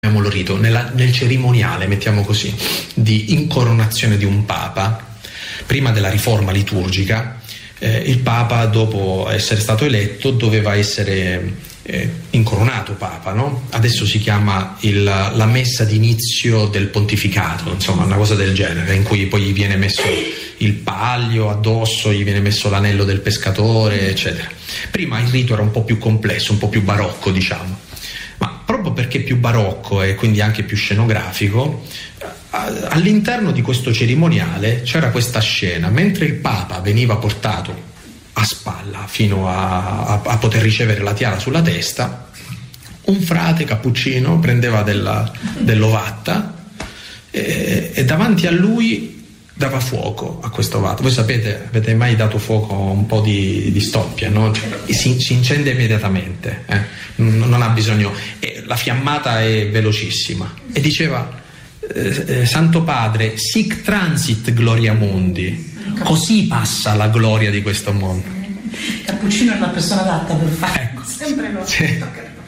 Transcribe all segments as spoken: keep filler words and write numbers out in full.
chiamiamolo rito, nella, nel cerimoniale, mettiamo così, di incoronazione di un papa, prima della riforma liturgica, eh, il papa, dopo essere stato eletto, doveva essere eh, incoronato papa, no? Adesso si chiama il, la messa d'inizio del pontificato, insomma una cosa del genere, in cui poi gli viene messo il palio addosso, gli viene messo l'anello del pescatore, eccetera. Prima il rito era un po' più complesso, un po' più barocco, diciamo. Ma proprio perché è più barocco e quindi anche più scenografico, all'interno di questo cerimoniale c'era questa scena: mentre il Papa veniva portato a spalla fino a, a, a poter ricevere la tiara sulla testa, un frate cappuccino prendeva della, dell'ovatta e, e davanti a lui dava fuoco a questo ovatta. Voi sapete, avete mai dato fuoco a un po' di, di stoppia, no? Si, si incendia immediatamente, eh? non ha bisogno, eh, la fiammata è velocissima. E diceva: eh, eh, Santo Padre, sic transit gloria mundi, così passa la gloria di questo mondo. Cappuccino è la persona adatta per fare, ecco, sempre lo sì.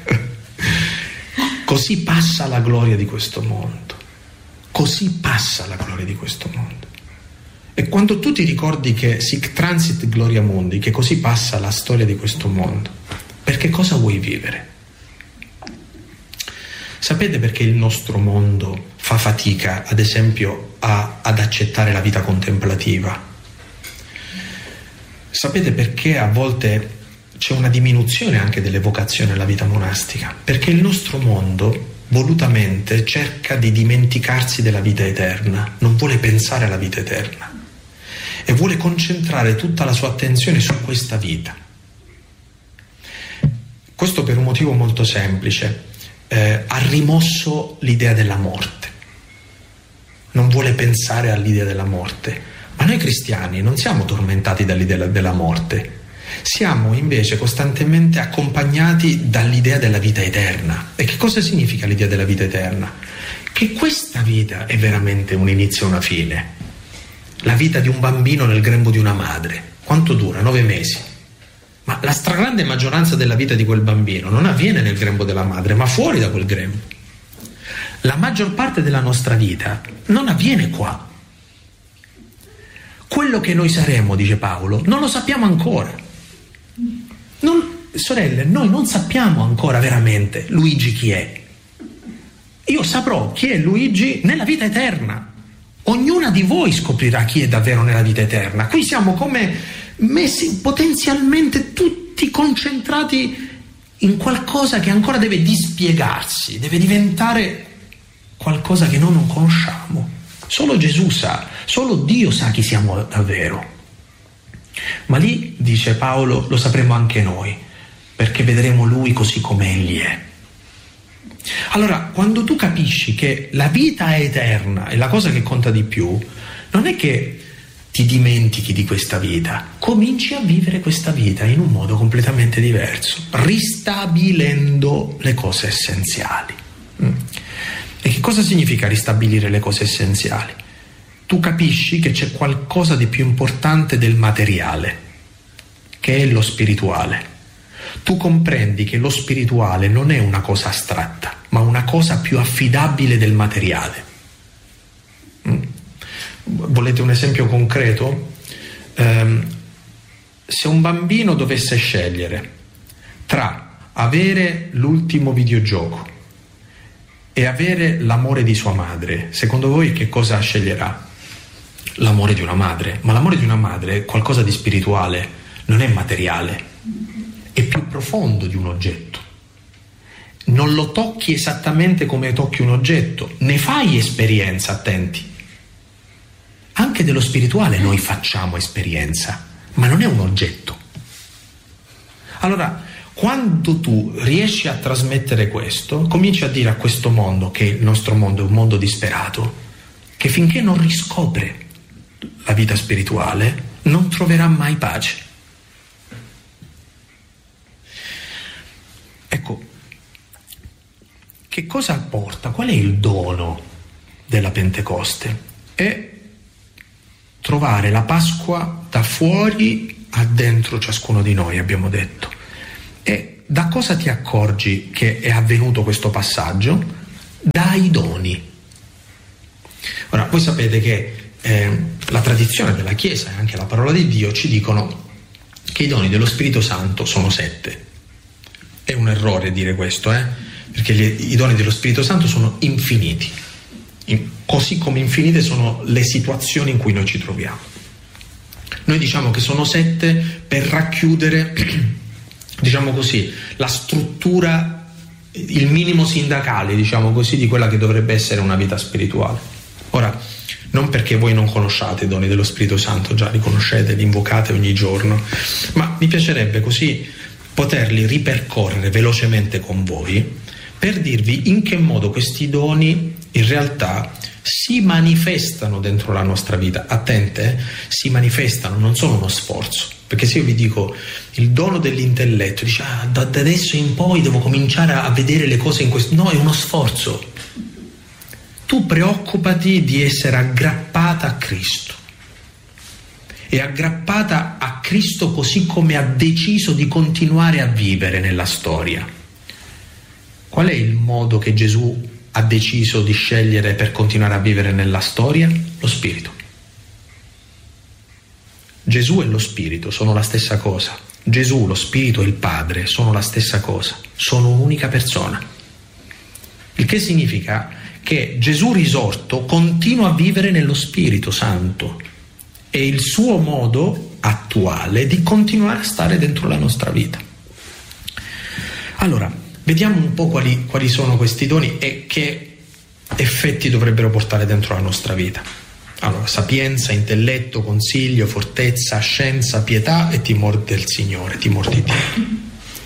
Così passa la gloria di questo mondo, così passa la gloria di questo mondo. E quando tu ti ricordi che sic transit gloria mundi, che così passa la storia di questo mondo, perché cosa vuoi vivere? Sapete perché il nostro mondo fa fatica, ad esempio, a, ad accettare la vita contemplativa? Sapete perché a volte c'è una diminuzione anche delle vocazioni alla vita monastica? Perché il nostro mondo volutamente cerca di dimenticarsi della vita eterna, non vuole pensare alla vita eterna e vuole concentrare tutta la sua attenzione su questa vita. Questo per un motivo molto semplice: eh, ha rimosso l'idea della morte, non vuole pensare all'idea della morte. Ma noi cristiani non siamo tormentati dall'idea della morte, siamo invece costantemente accompagnati dall'idea della vita eterna. E che cosa significa l'idea della vita eterna? Che questa vita è veramente un inizio e una fine. La vita di un bambino nel grembo di una madre, quanto dura? Nove mesi. Ma la stragrande maggioranza della vita di quel bambino non avviene nel grembo della madre, ma fuori da quel grembo. La maggior parte della nostra vita non avviene qua. Quello che noi saremo, dice Paolo, non lo sappiamo ancora. Non, sorelle, noi non sappiamo ancora veramente Luigi chi è. Io saprò chi è Luigi nella vita eterna. Ognuna di voi scoprirà chi è davvero nella vita eterna. Qui siamo come messi potenzialmente tutti concentrati in qualcosa che ancora deve dispiegarsi, deve diventare qualcosa che noi non conosciamo. Solo Gesù sa, solo Dio sa chi siamo davvero. Ma lì, dice Paolo, lo sapremo anche noi, perché vedremo Lui così come Egli è. Allora, quando tu capisci che la vita è eterna e la cosa che conta di più, non è che ti dimentichi di questa vita, cominci a vivere questa vita in un modo completamente diverso, ristabilendo le cose essenziali. E che cosa significa ristabilire le cose essenziali? Tu capisci che c'è qualcosa di più importante del materiale, che è lo spirituale. Tu comprendi che lo spirituale non è una cosa astratta, ma una cosa più affidabile del materiale. Mm. Volete un esempio concreto? Um, se un bambino dovesse scegliere tra avere l'ultimo videogioco e avere l'amore di sua madre, secondo voi che cosa sceglierà? L'amore di una madre. Ma l'amore di una madre è qualcosa di spirituale, non è materiale. È più profondo di un oggetto. Non lo tocchi esattamente come tocchi un oggetto, ne fai esperienza, attenti. Anche dello spirituale noi facciamo esperienza, ma non è un oggetto. Allora, quando tu riesci a trasmettere questo, cominci a dire a questo mondo, che il nostro mondo è un mondo disperato, che finché non riscopre la vita spirituale non troverà mai pace. Ecco, che cosa porta? Qual è il dono della Pentecoste? È trovare la Pasqua da fuori a dentro ciascuno di noi, abbiamo detto. E da cosa ti accorgi che è avvenuto questo passaggio? dai doni. Ora, voi sapete che eh, la tradizione della Chiesa e anche la parola di Dio ci dicono che i doni dello Spirito Santo sono sette. È un errore dire questo, eh? Perché gli, i doni dello Spirito Santo sono infiniti, in, così come infinite sono le situazioni in cui noi ci troviamo. Noi diciamo che sono sette per racchiudere, diciamo così, la struttura, il minimo sindacale, diciamo così, di quella che dovrebbe essere una vita spirituale. Ora, non perché voi non conosciate i doni dello Spirito Santo, già li conoscete, li invocate ogni giorno, ma mi piacerebbe così poterli ripercorrere velocemente con voi per dirvi in che modo questi doni in realtà si manifestano dentro la nostra vita. Attente, eh? Si manifestano, non sono uno sforzo. Perché se io vi dico il dono dell'intelletto, dice ah, da adesso in poi devo cominciare a vedere le cose in questo... No, è uno sforzo. Tu preoccupati di essere aggrappata a Cristo e aggrappata a Cristo così come ha deciso di continuare a vivere nella storia. Qual è il modo che Gesù ha deciso di scegliere per continuare a vivere nella storia? Lo Spirito. Gesù e lo Spirito sono la stessa cosa. Gesù, lo Spirito e il Padre sono la stessa cosa, sono un'unica persona. Il che significa che Gesù risorto continua a vivere nello Spirito Santo. È il suo modo attuale di continuare a stare dentro la nostra vita. Allora, vediamo un po' quali, quali sono questi doni e che effetti dovrebbero portare dentro la nostra vita. Allora, sapienza, intelletto, consiglio, fortezza, scienza, pietà e timore del Signore, timore di Dio.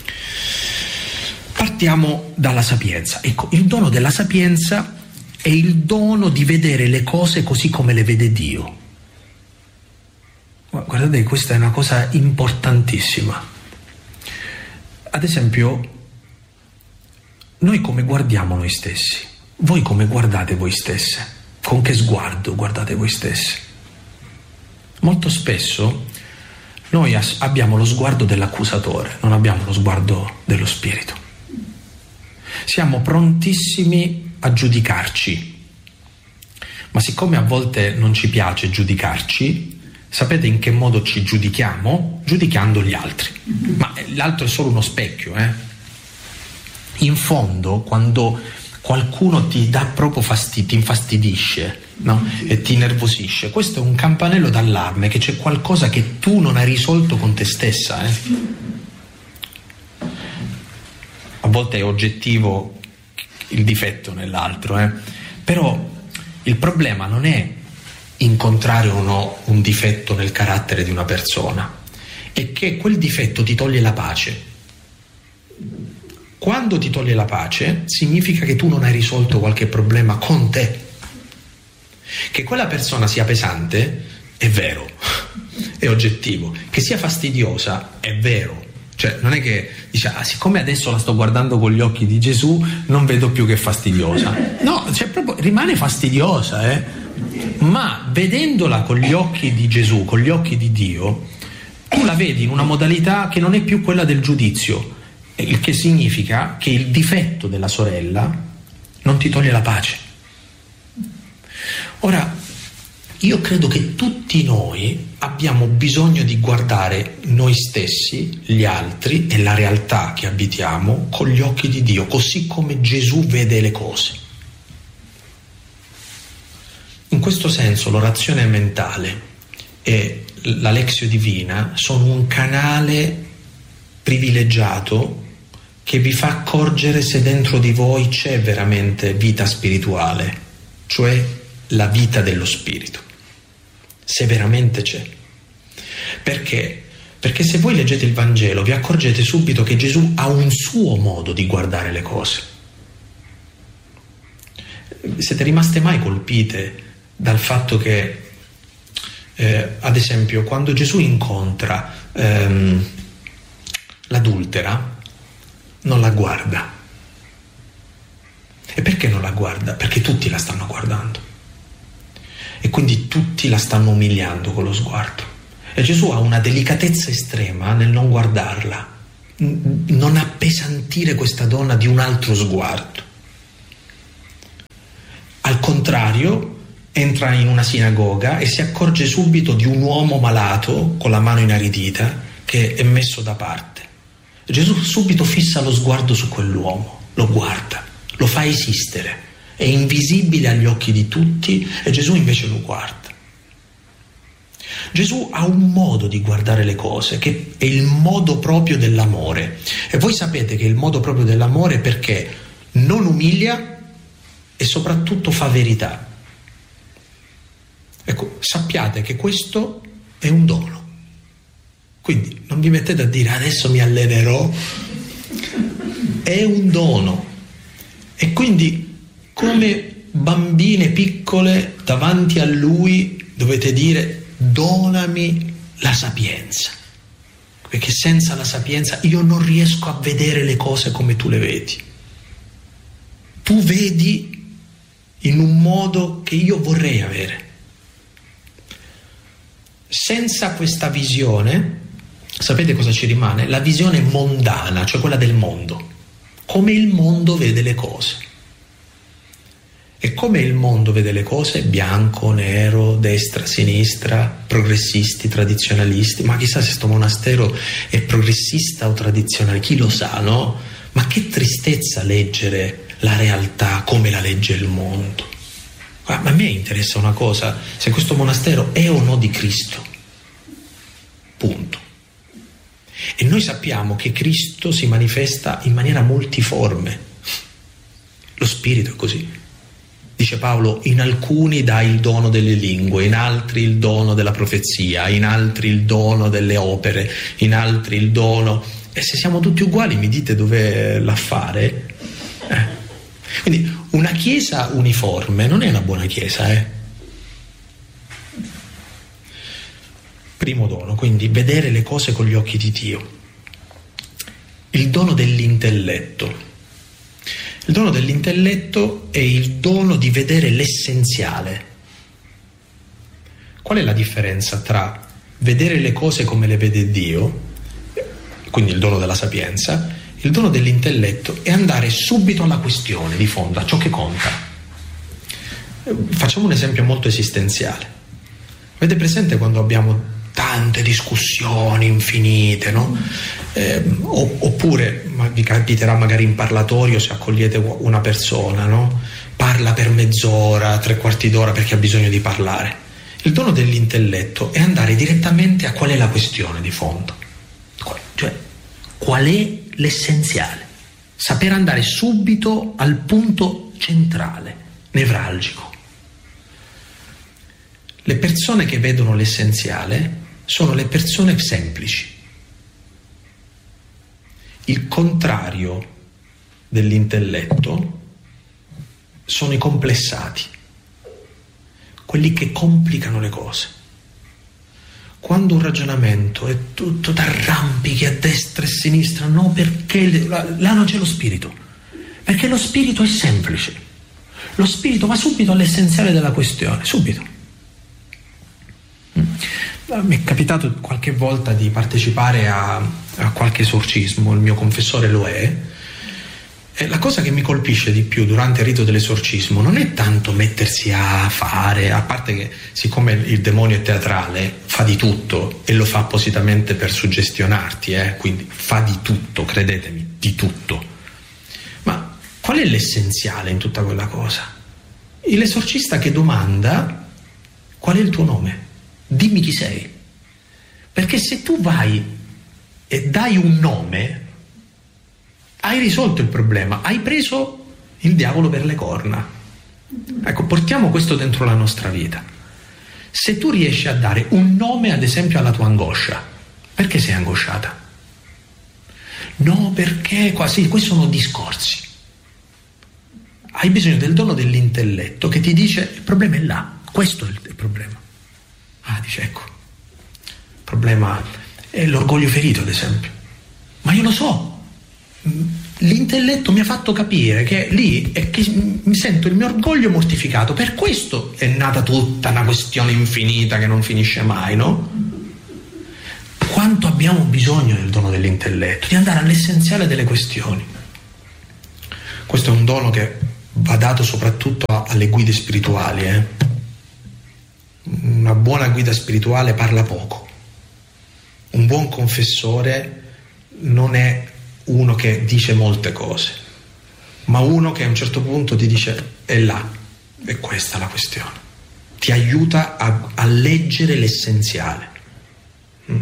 Partiamo dalla sapienza. Ecco, il dono della sapienza è il dono di vedere le cose così come le vede Dio. Guardate, questa è una cosa importantissima. Ad esempio, noi come guardiamo noi stessi? Voi come guardate voi stesse? Con che sguardo guardate voi stessi? Molto spesso noi as- abbiamo lo sguardo dell'accusatore, non abbiamo lo sguardo dello Spirito. Siamo prontissimi a giudicarci, ma siccome a volte non ci piace giudicarci, sapete in che modo ci giudichiamo? Giudicando gli altri. Ma l'altro è solo uno specchio, eh? In fondo, quando qualcuno ti dà proprio fastidio, ti infastidisce, no? E ti nervosisce, questo è un campanello d'allarme che c'è qualcosa che tu non hai risolto con te stessa, eh? A volte è oggettivo il difetto nell'altro, eh? Però il problema non è incontrare o no un difetto nel carattere di una persona, è che quel difetto ti toglie la pace. Quando ti toglie la pace significa che tu non hai risolto qualche problema con te. Che quella persona sia pesante è vero, è oggettivo. Che sia fastidiosa è vero. Cioè non è che dice ah, siccome adesso la sto guardando con gli occhi di Gesù non vedo più che è fastidiosa. No, cioè proprio rimane fastidiosa, eh? Ma vedendola con gli occhi di Gesù, con gli occhi di Dio, tu la vedi in una modalità che non è più quella del giudizio, il che significa che il difetto della sorella non ti toglie la pace. Ora, io credo che tutti noi abbiamo bisogno di guardare noi stessi, gli altri e la realtà che abitiamo con gli occhi di Dio, così come Gesù vede le cose. In questo senso l'orazione mentale e la Lexio Divina sono un canale privilegiato che vi fa accorgere se dentro di voi c'è veramente vita spirituale, cioè la vita dello Spirito. Se veramente c'è. Perché? Perché se voi leggete il Vangelo vi accorgete subito che Gesù ha un suo modo di guardare le cose. Siete rimaste mai colpite dal fatto che, eh, ad esempio, quando Gesù incontra ehm, l'adultera, non la guarda. E perché non la guarda? Perché tutti la stanno guardando. E quindi tutti la stanno umiliando con lo sguardo. E Gesù ha una delicatezza estrema nel non guardarla, non appesantire questa donna di un altro sguardo. contrario, entra in una sinagoga e si accorge subito di un uomo malato con la mano inaridita che è messo da parte. Gesù subito fissa lo sguardo su quell'uomo, lo guarda, lo fa esistere, è invisibile agli occhi di tutti e Gesù invece lo guarda. Gesù ha un modo di guardare le cose che è il modo proprio dell'amore, e voi sapete che è il modo proprio dell'amore perché non umilia e soprattutto fa verità. Ecco, sappiate che questo è un dono. Quindi non vi mettete a dire adesso mi allenerò. È un dono. E quindi come bambine piccole davanti a Lui dovete dire donami la sapienza. Perché senza la sapienza io non riesco a vedere le cose come tu le vedi. Tu vedi in un modo che io vorrei avere. Senza questa visione, sapete cosa ci rimane? La visione mondana, cioè quella del mondo. Come il mondo vede le cose. E come il mondo vede le cose? Bianco, nero, destra, sinistra, progressisti, tradizionalisti. Ma chissà se sto monastero è progressista o tradizionale, chi lo sa, no? Ma che tristezza leggere la realtà come la legge il mondo. Ma a me interessa una cosa, se questo monastero è o no di Cristo. Punto. E noi sappiamo che Cristo si manifesta in maniera multiforme. Lo Spirito è così. Dice Paolo, in alcuni dà il dono delle lingue, in altri il dono della profezia, in altri il dono delle opere, in altri il dono... E se siamo tutti uguali mi dite dov'è l'affare? Eh. Quindi una chiesa uniforme non è una buona chiesa, eh? Primo dono, quindi vedere le cose con gli occhi di Dio. Il dono dell'intelletto. Il dono dell'intelletto è il dono di vedere l'essenziale. Qual è la differenza tra vedere le cose come le vede Dio, quindi il dono della sapienza, il dono dell'intelletto è andare subito alla questione di fondo, a ciò che conta. Facciamo un esempio molto esistenziale. Avete presente quando abbiamo tante discussioni infinite, no? Eh, oppure ma vi capiterà magari in parlatorio se accogliete una persona, no? Parla per mezz'ora, tre quarti d'ora perché ha bisogno di parlare. Il dono dell'intelletto è andare direttamente a qual è la questione di fondo, cioè qual è l'essenziale, saper andare subito al punto centrale, nevralgico. Le persone che vedono l'essenziale sono le persone semplici. Il contrario dell'intelletto sono i complessati, quelli che complicano le cose. Quando un ragionamento è tutto d'arrampichi a destra e a sinistra, no, perché là non c'è lo spirito, perché lo spirito è semplice, lo spirito va subito all'essenziale della questione, subito. Mi è capitato qualche volta di partecipare a, a qualche esorcismo, il mio confessore lo è, e la cosa che mi colpisce di più durante il rito dell'esorcismo non è tanto mettersi a fare, a parte che siccome il demonio è teatrale fa di tutto e lo fa appositamente per suggestionarti, eh? Quindi fa di tutto, credetemi, di tutto. Ma qual è l'essenziale in tutta quella cosa? L'esorcista che domanda qual è il tuo nome? Dimmi chi sei, perché se tu vai e dai un nome hai risolto il problema, hai preso il diavolo per le corna. Ecco, portiamo questo dentro la nostra vita. Se tu riesci a dare un nome ad esempio alla tua angoscia, perché sei angosciata? No, perché quasi, questi sono discorsi. Hai bisogno del dono dell'intelletto che ti dice il problema è là, questo è il problema. Ah, dice, ecco, il problema è l'orgoglio ferito, ad esempio. Ma io lo so, l'intelletto mi ha fatto capire che lì è che mi sento il mio orgoglio mortificato, per questo è nata tutta una questione infinita che non finisce mai, no? Quanto abbiamo bisogno del dono dell'intelletto, di andare all'essenziale delle questioni. Questo è un dono che va dato soprattutto alle guide spirituali. Eh. Una buona guida spirituale parla poco. Un buon confessore non è uno che dice molte cose, ma uno che a un certo punto ti dice: è là, è questa la questione. Ti aiuta a, a leggere l'essenziale. Mm.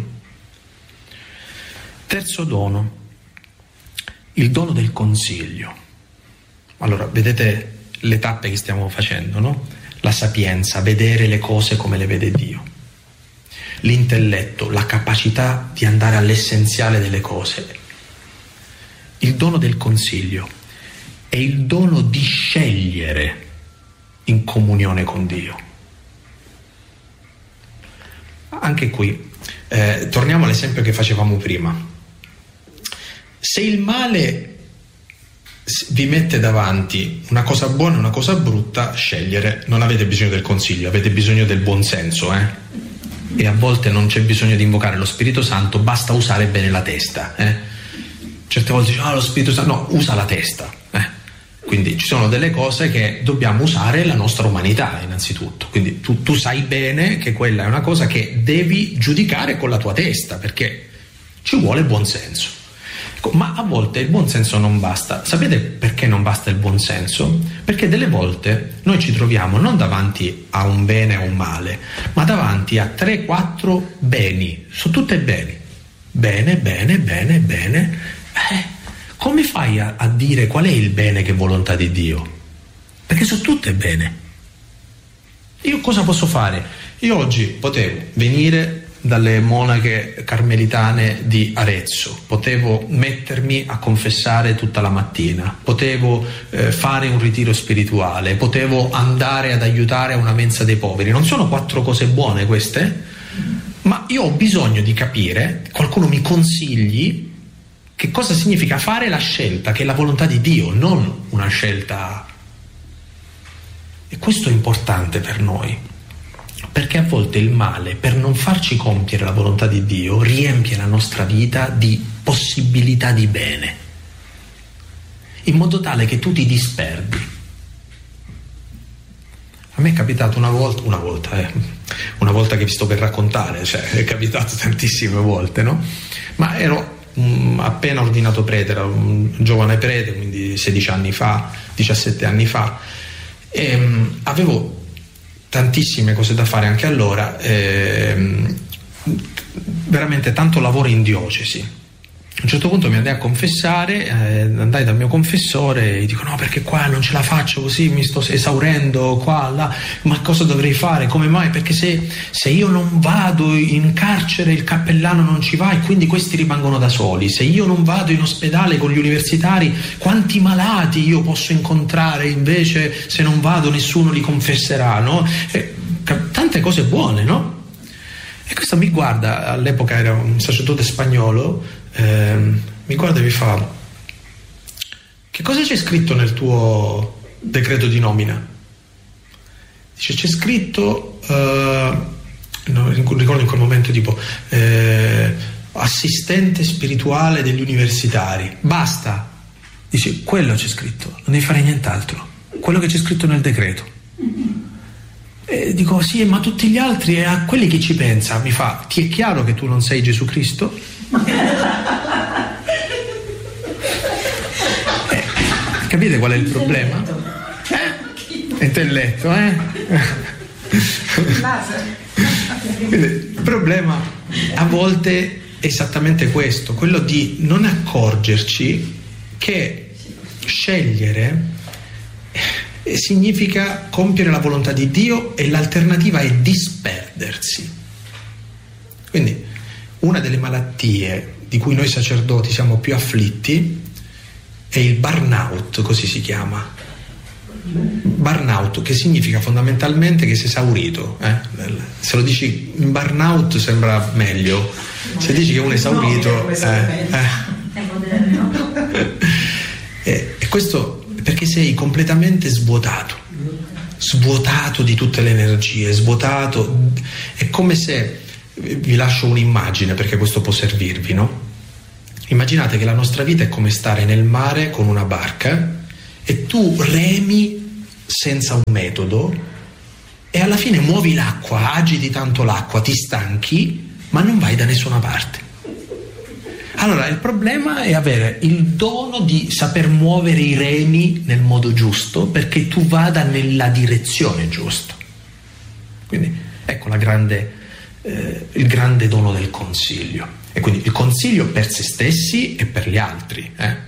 Terzo dono, il dono del consiglio. Allora, vedete le tappe che stiamo facendo, no? La sapienza, vedere le cose come le vede Dio. L'intelletto, la capacità di andare all'essenziale delle cose. Il dono del consiglio è il dono di scegliere in comunione con Dio. Anche qui, eh, torniamo all'esempio che facevamo prima. Se il male vi mette davanti una cosa buona e una cosa brutta, scegliere, non avete bisogno del consiglio, avete bisogno del buonsenso, eh? E a volte non c'è bisogno di invocare lo Spirito Santo, basta usare bene la testa, eh? Certe volte dice: ah, lo Spirito Santo, no, usa la testa, eh? Quindi ci sono delle cose che dobbiamo usare la nostra umanità innanzitutto, quindi tu, tu sai bene che quella è una cosa che devi giudicare con la tua testa, perché ci vuole buonsenso. Ma a volte il buonsenso non basta. Sapete perché non basta il buonsenso? Perché delle volte noi ci troviamo non davanti a un bene o un male, ma davanti a tre quattro beni. Sono tutte beni. Bene, bene, bene, bene. Eh, come fai a, a dire qual è il bene che è volontà di Dio? Perché sono tutte bene. Io cosa posso fare? Io oggi potevo venire dalle monache carmelitane di Arezzo, potevo mettermi a confessare tutta la mattina, potevo eh, fare un ritiro spirituale, potevo andare ad aiutare a una mensa dei poveri. Non sono quattro cose buone queste? Ma io ho bisogno di capire, qualcuno mi consigli che cosa significa fare la scelta che è la volontà di Dio, non una scelta. E questo è importante per noi. Perché a volte il male, per non farci compiere la volontà di Dio, riempie la nostra vita di possibilità di bene, in modo tale che tu ti disperdi. A me è capitato una volta, una volta, eh, una volta che vi sto per raccontare, cioè è capitato tantissime volte, no? Ma ero um, appena ordinato prete, ero un giovane prete, quindi sedici anni fa, diciassette anni fa, e um, avevo tantissime cose da fare anche allora, ehm, veramente tanto lavoro in diocesi. A un certo punto mi andai a confessare, eh, andai dal mio confessore e dico: no, perché qua non ce la faccio così, mi sto esaurendo qua, là, ma cosa dovrei fare, come mai? Perché se, se io non vado in carcere il cappellano non ci va e quindi questi rimangono da soli, se io non vado in ospedale con gli universitari quanti malati io posso incontrare, invece se non vado nessuno li confesserà, no? E, tante cose buone, no? E questo mi guarda, all'epoca era un sacerdote spagnolo, eh, mi guarda e mi fa: che cosa c'è scritto nel tuo decreto di nomina? Dice: c'è scritto, eh, non ricordo in quel momento, tipo eh, assistente spirituale degli universitari, basta. Dice: quello c'è scritto, non devi fare nient'altro, quello che c'è scritto nel decreto. E dico: sì, ma tutti gli altri, a quelli che ci pensa. Mi fa: ti è chiaro che tu non sei Gesù Cristo? eh, capite qual è il problema? Eh? Intelletto, eh? Quindi, il problema a volte è esattamente questo, quello di non accorgerci che scegliere significa compiere la volontà di Dio e l'alternativa è disperdersi. Quindi una delle malattie di cui noi sacerdoti siamo più afflitti è il burnout, così si chiama. Burnout, che significa fondamentalmente che sei esaurito, eh? Se lo dici in burnout sembra meglio, se dici che uno è esaurito, eh, eh. e, e questo perché sei completamente svuotato, svuotato di tutte le energie, svuotato. È come se, vi lascio un'immagine perché questo può servirvi, no? Immaginate che la nostra vita è come stare nel mare con una barca e tu remi senza un metodo e alla fine muovi l'acqua, agiti tanto l'acqua, ti stanchi, ma non vai da nessuna parte. Allora il problema è avere il dono di saper muovere i remi nel modo giusto perché tu vada nella direzione giusta. Quindi ecco la grande, eh, il grande dono del consiglio. E quindi il consiglio per se stessi e per gli altri. Eh.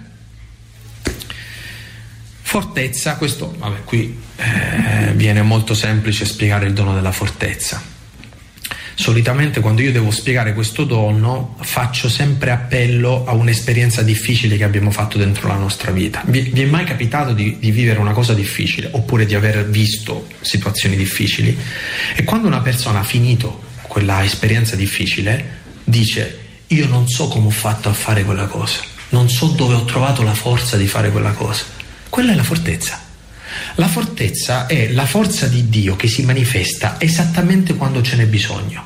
Fortezza, questo, vabbè, qui eh, viene molto semplice spiegare il dono della fortezza. Solitamente quando io devo spiegare questo dono faccio sempre appello a un'esperienza difficile che abbiamo fatto dentro la nostra vita. Vi, vi è mai capitato di, di vivere una cosa difficile oppure di aver visto situazioni difficili? E quando una persona ha finito quella esperienza difficile dice: io non so come ho fatto a fare quella cosa, non so dove ho trovato la forza di fare quella cosa. Quella è la fortezza. La fortezza è la forza di Dio che si manifesta esattamente quando ce n'è bisogno.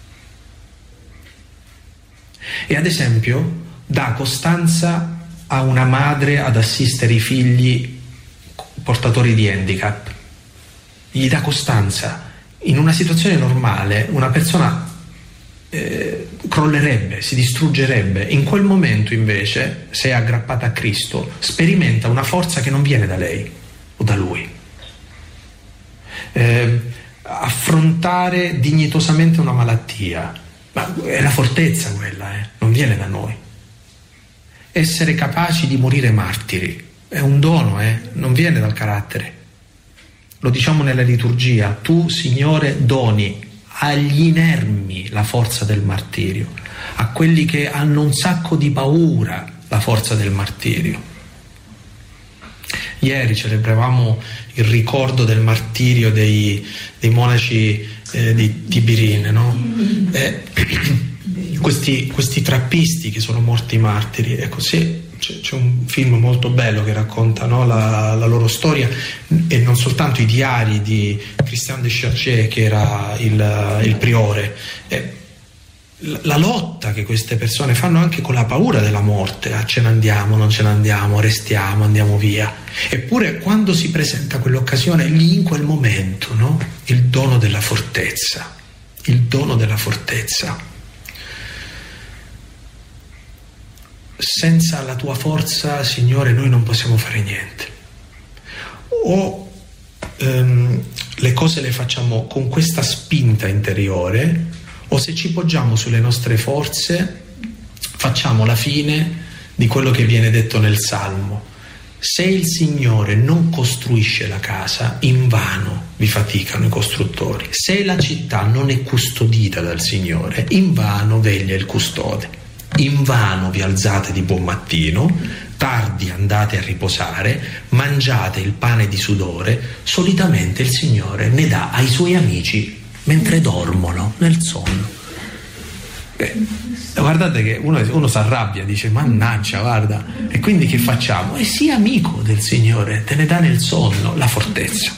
E ad esempio dà costanza a una madre ad assistere i figli portatori di handicap. Gli dà costanza. In una situazione normale una persona eh, crollerebbe, si distruggerebbe. In quel momento invece, se è aggrappata a Cristo, sperimenta una forza che non viene da lei o da lui. Eh, affrontare dignitosamente una malattia, ma è la fortezza quella, eh? Non viene da noi. Essere capaci di morire martiri è un dono, eh? Non viene dal carattere. Lo diciamo nella liturgia: tu, Signore, doni agli inermi la forza del martirio, a quelli che hanno un sacco di paura la forza del martirio. Ieri celebravamo il ricordo del martirio dei, dei monaci eh, di Tibirin, no? Eh, questi, questi trappisti che sono morti martiri. Ecco, sì, c'è, c'è un film molto bello che racconta, no, la, la loro storia, e non soltanto i diari di Christian de Cherché, che era il, il priore. Eh, la lotta che queste persone fanno anche con la paura della morte: ah, ce ne andiamo, non ce ne andiamo, restiamo, andiamo via. Eppure quando si presenta quell'occasione, lì in quel momento, no? Il dono della fortezza, il dono della fortezza. Senza la tua forza, Signore, noi non possiamo fare niente. O ehm, le cose le facciamo con questa spinta interiore, o se ci poggiamo sulle nostre forze facciamo la fine di quello che viene detto nel Salmo: se il Signore non costruisce la casa, invano vi faticano i costruttori. Se la città non è custodita dal Signore, invano veglia il custode. Invano vi alzate di buon mattino, tardi andate a riposare, mangiate il pane di sudore, solitamente il Signore ne dà ai suoi amici mentre dormono nel sonno. Eh, guardate che uno, uno si arrabbia, dice: mannaggia, guarda. E quindi che facciamo? E sii amico del Signore, te ne dà nel sonno la fortezza.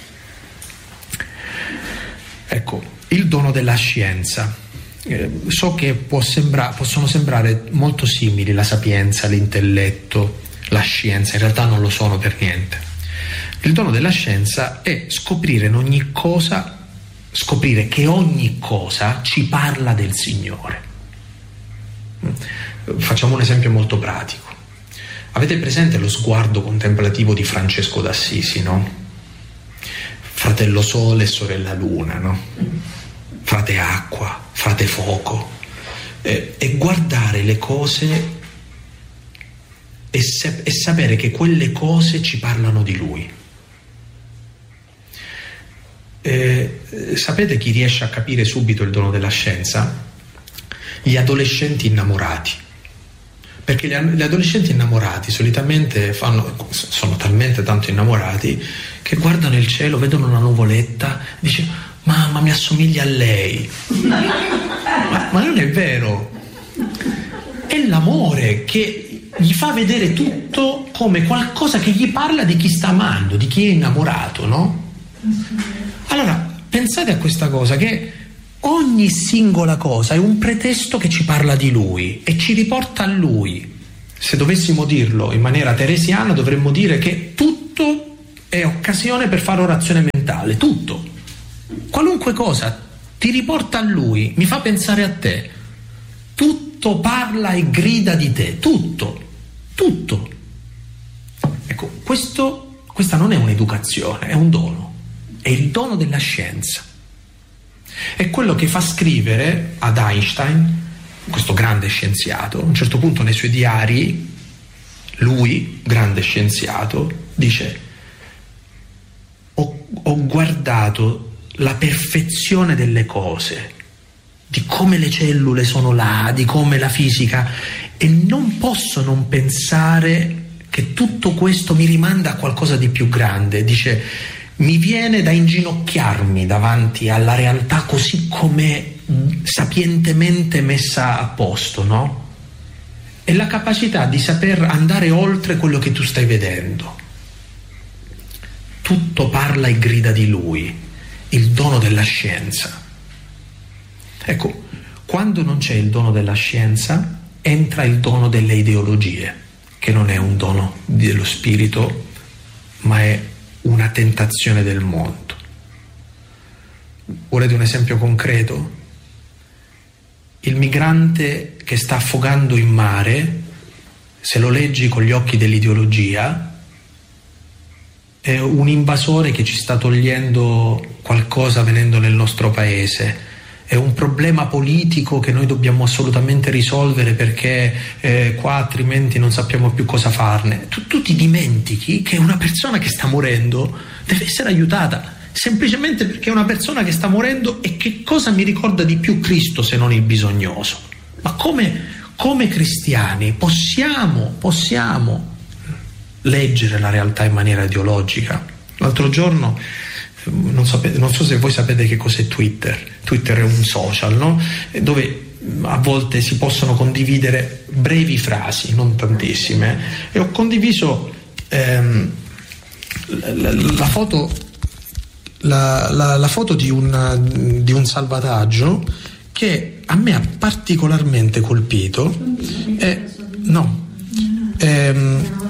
Ecco, il dono della scienza. Eh, so che può sembra, possono sembrare molto simili la sapienza, l'intelletto, la scienza. In realtà non lo sono per niente. Il dono della scienza è scoprire in ogni cosa scoprire che ogni cosa ci parla del Signore. Facciamo un esempio molto pratico. Avete presente lo sguardo contemplativo di Francesco d'Assisi, no? Fratello Sole e sorella Luna, no? Frate acqua, frate fuoco. E, e guardare le cose e, se, e sapere che quelle cose ci parlano di Lui. Eh, sapete chi riesce a capire subito il dono della scienza? Gli adolescenti innamorati. Perché gli, gli adolescenti innamorati solitamente fanno, sono talmente tanto innamorati che guardano il cielo, vedono una nuvoletta e dicono: mamma, mi assomiglia a lei. ma, ma non è vero. È l'amore che gli fa vedere tutto come qualcosa che gli parla di chi sta amando, di chi è innamorato, no? Allora, pensate a questa cosa, che ogni singola cosa è un pretesto che ci parla di Lui e ci riporta a Lui. Se dovessimo dirlo in maniera teresiana, dovremmo dire che tutto tutto è occasione per fare orazione mentale, tutto, qualunque cosa ti riporta a Lui, mi fa pensare a te, tutto parla e grida di te, tutto, tutto. Ecco, questo, questa non è un'educazione, è un dono, è il dono della scienza. È quello che fa scrivere ad Einstein, questo grande scienziato, a un certo punto nei suoi diari, lui, grande scienziato, dice: ho, ho guardato la perfezione delle cose, di come le cellule sono là, di come la fisica, e non posso non pensare che tutto questo mi rimanda a qualcosa di più grande. Dice: mi viene da inginocchiarmi davanti alla realtà così come sapientemente messa a posto, no? È la capacità di saper andare oltre quello che tu stai vedendo. Tutto parla e grida di Lui, il dono della scienza. Ecco, quando non c'è il dono della scienza, entra il dono delle ideologie, che non è un dono dello spirito, ma è una tentazione del mondo. Volete un esempio concreto? Il migrante che sta affogando in mare, se lo leggi con gli occhi dell'ideologia, è un invasore che ci sta togliendo qualcosa venendo nel nostro paese, è un problema politico che noi dobbiamo assolutamente risolvere perché eh, qua altrimenti non sappiamo più cosa farne. Tu, tu ti dimentichi che una persona che sta morendo deve essere aiutata, semplicemente perché è una persona che sta morendo. E che cosa mi ricorda di più Cristo se non il bisognoso? Ma come, come cristiani possiamo, possiamo leggere la realtà in maniera ideologica? L'altro giorno, non, sapete, non so se voi sapete che cos'è Twitter. Twitter è un social, no? Dove a volte si possono condividere brevi frasi, non tantissime, e ho condiviso ehm, la, la foto la, la, la foto di un, di un salvataggio che a me ha particolarmente colpito. Eh, no ehm,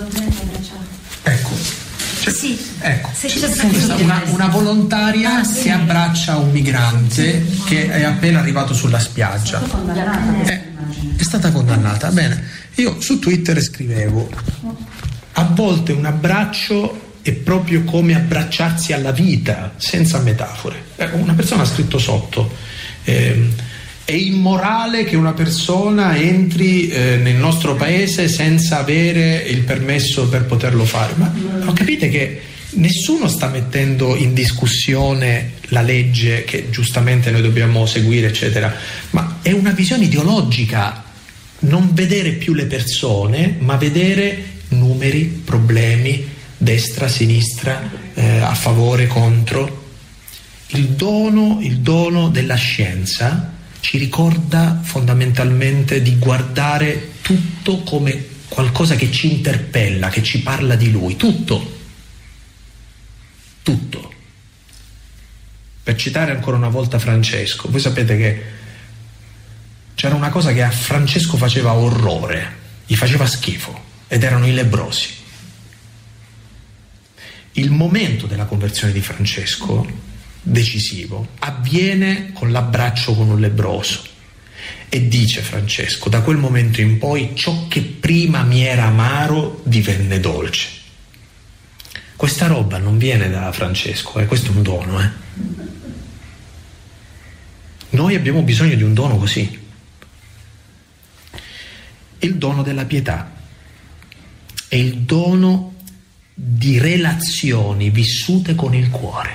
ecco Cioè, sì, ecco, c'è una, una volontaria ah, sì. che abbraccia un migrante che è appena arrivato sulla spiaggia. È, è stata condannata. Bene, io su Twitter scrivevo: a volte un abbraccio è proprio come abbracciarsi alla vita, senza metafore. Eh, una persona ha scritto sotto: eh, è immorale che una persona entri eh, nel nostro paese senza avere il permesso per poterlo fare. Ma no, capite che nessuno sta mettendo in discussione la legge che giustamente noi dobbiamo seguire, eccetera, ma è una visione ideologica, non vedere più le persone, ma vedere numeri, problemi, destra, sinistra, eh, a favore, contro. Il dono, il dono della scienza ci ricorda fondamentalmente di guardare tutto come qualcosa che ci interpella, che ci parla di Lui, tutto, tutto. Per citare ancora una volta Francesco, voi sapete che c'era una cosa che a Francesco faceva orrore, gli faceva schifo, ed erano i lebbrosi. Il momento della conversione di Francesco, decisivo, avviene con l'abbraccio con un lebbroso, e dice Francesco: da quel momento in poi ciò che prima mi era amaro divenne dolce. Questa roba non viene da Francesco, eh? Questo è un dono, eh? Noi abbiamo bisogno di un dono così, il dono della pietà, è il dono di relazioni vissute con il cuore.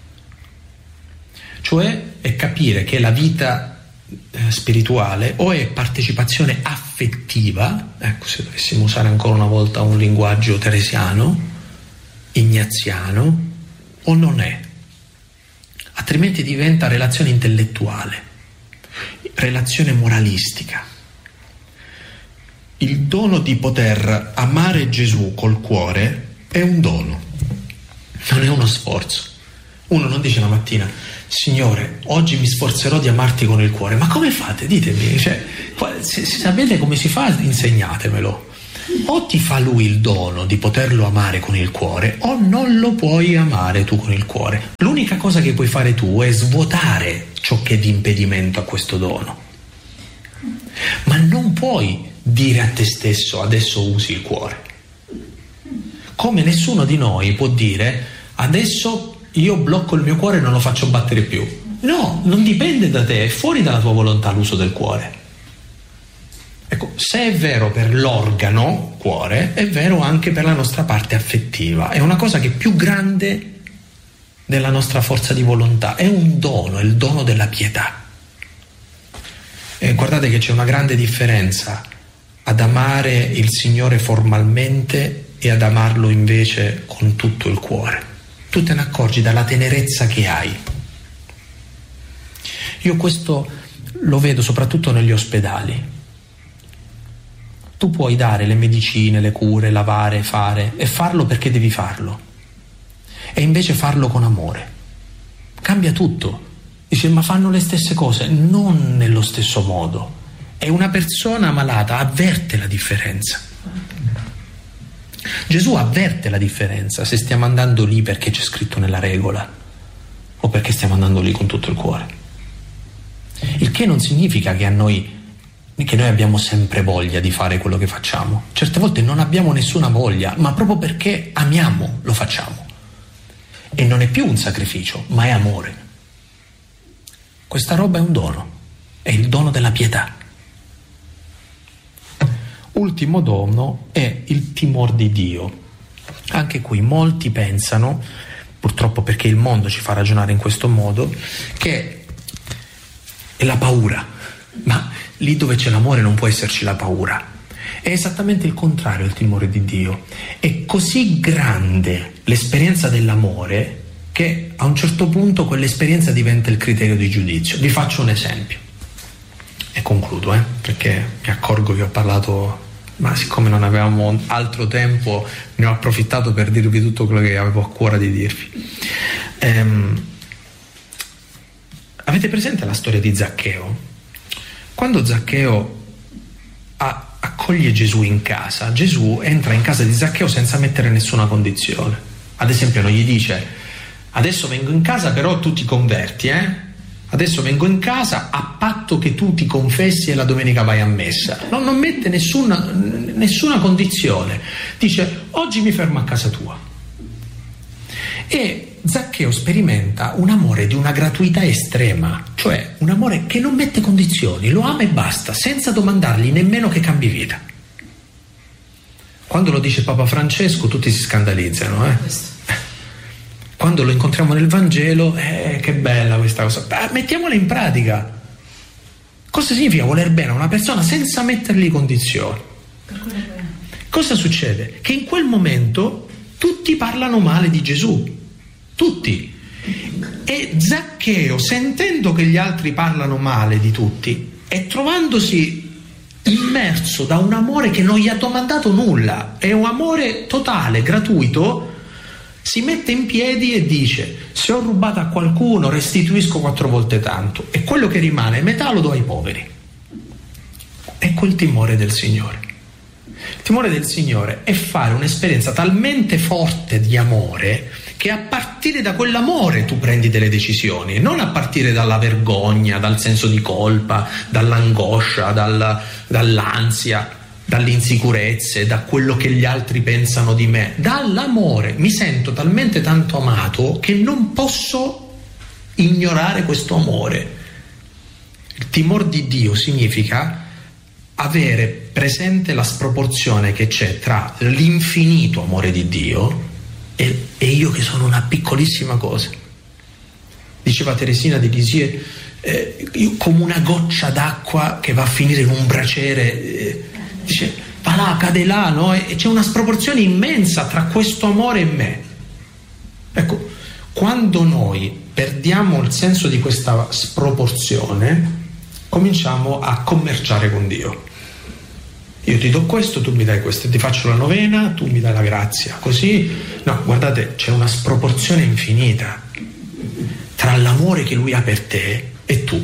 Cioè è capire che la vita eh, spirituale o è partecipazione affettiva, ecco, se dovessimo usare ancora una volta un linguaggio teresiano, ignaziano, o non è. Altrimenti diventa relazione intellettuale, relazione moralistica. Il dono di poter amare Gesù col cuore è un dono, non è uno sforzo. Uno non dice la mattina: Signore, oggi mi sforzerò di amarti con il cuore. Ma come fate? Ditemi, cioè, se, se sapete come si fa, insegnatemelo. O ti fa lui il dono di poterlo amare con il cuore, o non lo puoi amare tu con il cuore. L'unica cosa che puoi fare tu è svuotare ciò che è di impedimento a questo dono. Ma non puoi dire a te stesso adesso usi il cuore. Come nessuno di noi può dire adesso io blocco il mio cuore e non lo faccio battere più. No, non dipende da te, è fuori dalla tua volontà l'uso del cuore. Ecco, se è vero per l'organo cuore, è vero anche per la nostra parte affettiva. È una cosa che è più grande della nostra forza di volontà, è un dono, è il dono della pietà. E guardate che c'è una grande differenza ad amare il Signore formalmente e ad amarlo invece con tutto il cuore. Tu te ne accorgi dalla tenerezza che hai. Io questo lo vedo soprattutto negli ospedali. Tu puoi dare le medicine, le cure, lavare, fare, e farlo perché devi farlo. E invece farlo con amore. Cambia tutto. Dice, ma fanno le stesse cose? Non nello stesso modo. E una persona malata avverte la differenza. Gesù avverte la differenza se stiamo andando lì perché c'è scritto nella regola o perché stiamo andando lì con tutto il cuore. Il che non significa che a noi che noi abbiamo sempre voglia di fare quello che facciamo. Certe volte non abbiamo nessuna voglia, ma proprio perché amiamo lo facciamo. E non è più un sacrificio, ma è amore. Questa roba è un dono, è il dono della pietà. Ultimo dono è il timore di Dio. Anche qui molti pensano, purtroppo perché il mondo ci fa ragionare in questo modo, che è la paura, ma lì dove c'è l'amore non può esserci la paura. È esattamente il contrario il timore di Dio. È così grande l'esperienza dell'amore che a un certo punto quell'esperienza diventa il criterio di giudizio. Vi faccio un esempio e concludo, eh, perché mi accorgo che ho parlato, ma siccome non avevamo altro tempo ne ho approfittato per dirvi tutto quello che avevo a cuore di dirvi. Ehm, avete presente la storia di Zaccheo? Quando Zaccheo a, accoglie Gesù in casa, Gesù entra in casa di Zaccheo senza mettere nessuna condizione. Ad esempio non gli dice adesso vengo in casa però tu ti converti, eh? Adesso vengo in casa a patto che tu ti confessi e la domenica vai a messa. No, non mette nessuna, nessuna condizione. Dice oggi mi fermo a casa tua. E Zaccheo sperimenta un amore di una gratuità estrema, cioè un amore che non mette condizioni, lo ama e basta, senza domandargli nemmeno che cambi vita. Quando lo dice Papa Francesco tutti si scandalizzano, eh? Quando lo incontriamo nel Vangelo, eh, che bella questa cosa. Beh, mettiamola in pratica. Cosa significa voler bene a una persona senza mettergli condizioni? Cosa succede? Che in quel momento tutti parlano male di Gesù. Tutti. E Zaccheo, sentendo che gli altri parlano male di tutti e trovandosi immerso da un amore che non gli ha domandato nulla, è un amore totale, gratuito, si mette in piedi e dice se ho rubato a qualcuno restituisco quattro volte tanto e quello che rimane metà lo do ai poveri. Ecco il timore del Signore. Il timore del Signore è fare un'esperienza talmente forte di amore che a partire da quell'amore tu prendi delle decisioni, non a partire dalla vergogna, dal senso di colpa, dall'angoscia, dalla, dall'ansia, dalle insicurezze, da quello che gli altri pensano di me, dall'amore. Mi sento talmente tanto amato che non posso ignorare questo amore. Il timore di Dio significa avere presente la sproporzione che c'è tra l'infinito amore di Dio e, e io che sono una piccolissima cosa. Diceva Teresina di Lisieux, eh, io come una goccia d'acqua che va a finire in un braciere, eh, dice va là, cade là, no? E c'è una sproporzione immensa tra questo amore e me. Ecco, quando noi perdiamo il senso di questa sproporzione, cominciamo a commerciare con Dio. Io ti do questo, tu mi dai questo, ti faccio la novena, tu mi dai la grazia, così. No, guardate, c'è una sproporzione infinita tra l'amore che Lui ha per te e tu.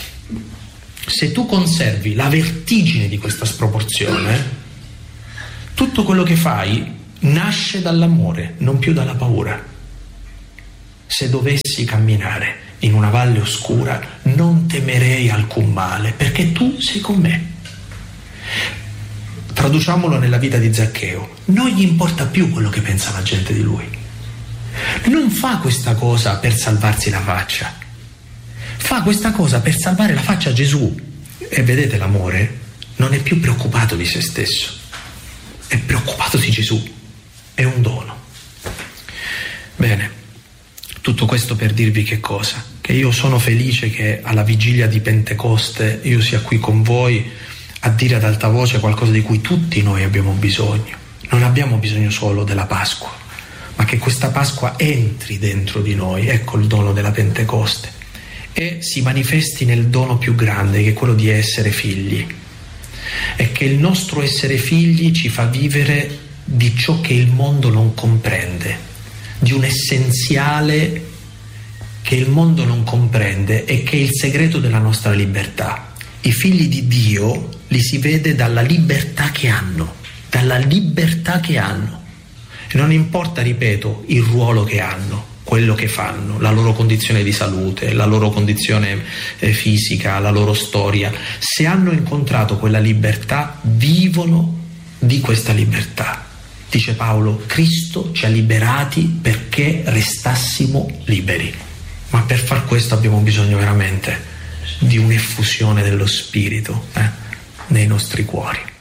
Se tu conservi la vertigine di questa sproporzione, tutto quello che fai nasce dall'amore, non più dalla paura. Se dovessi camminare in una valle oscura, non temerei alcun male, perché tu sei con me. Traduciamolo nella vita di Zaccheo: non gli importa più quello che pensa la gente di lui. Non fa questa cosa per salvarsi la faccia, fa questa cosa per salvare la faccia a Gesù. E vedete, l'amore non è più preoccupato di se stesso, è preoccupato di Gesù, è un dono. Bene, tutto questo per dirvi che cosa? Che io sono felice che alla vigilia di Pentecoste io sia qui con voi a dire ad alta voce qualcosa di cui tutti noi abbiamo bisogno. Non abbiamo bisogno solo della Pasqua, ma che questa Pasqua entri dentro di noi, ecco il dono della Pentecoste, e si manifesti nel dono più grande, che è quello di essere figli, e che il nostro essere figli ci fa vivere di ciò che il mondo non comprende, di un essenziale che il mondo non comprende e che è il segreto della nostra libertà. I figli di Dio li si vede dalla libertà che hanno, dalla libertà che hanno. E non importa, ripeto, il ruolo che hanno, quello che fanno, la loro condizione di salute, la loro condizione eh, fisica, la loro storia. Se hanno incontrato quella libertà, vivono di questa libertà. Dice Paolo: Cristo ci ha liberati perché restassimo liberi. Ma per far questo abbiamo bisogno veramente di un'effusione dello Spirito eh, nei nostri cuori.